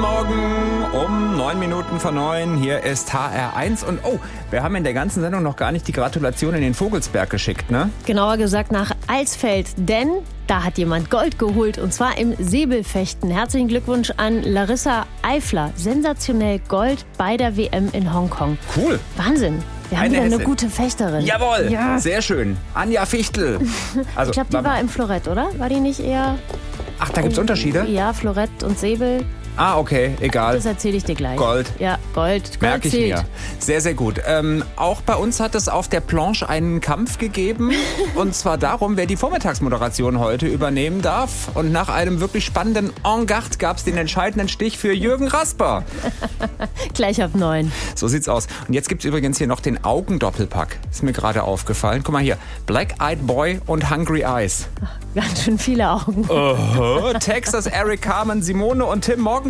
Morgen um 9:09. Hier ist HR1 und wir haben in der ganzen Sendung noch gar nicht die Gratulation in den Vogelsberg geschickt, ne? Genauer gesagt nach Alsfeld, denn da hat jemand Gold geholt und zwar im Säbelfechten. Herzlichen Glückwunsch an Larissa Eifler. Sensationell Gold bei der WM in Hongkong. Cool. Wahnsinn. Wir haben wieder eine gute Fechterin. Jawohl, ja. Sehr schön. Anja Fichtel. Also, ich glaube, die war im Florett, oder? War die nicht eher... Ach, da gibt's Unterschiede? Ja, Florett und Säbel. Ah, okay, egal. Das erzähle ich dir gleich. Gold. Ja, Gold. Merke ich zählt. mir. Sehr, sehr gut. Auch bei uns hat es auf der Planche einen Kampf gegeben. Und zwar darum, wer die Vormittagsmoderation heute übernehmen darf. Und nach einem wirklich spannenden En garde gab es den entscheidenden Stich für Jürgen Rasper. Gleich ab 9. So sieht's aus. Und jetzt gibt's übrigens hier noch den Augendoppelpack. Ist mir gerade aufgefallen. Guck mal hier. Black Eyed Boy und Hungry Eyes. Ganz schön viele Augen. Texas, Eric Carmen, Simone und Tim Morgan.